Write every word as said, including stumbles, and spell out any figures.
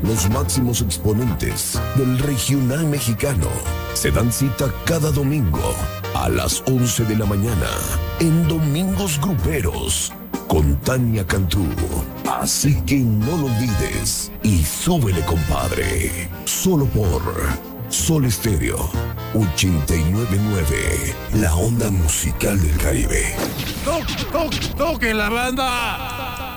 Los máximos exponentes del regional mexicano se dan cita cada domingo a las once de la mañana en Domingos Gruperos con Tania Cantú. Así que no lo olvides y súbele, compadre. Solo por Sol Estéreo ochenta y nueve punto nueve, la onda musical del Caribe. ¡Toque, toque, toque la banda!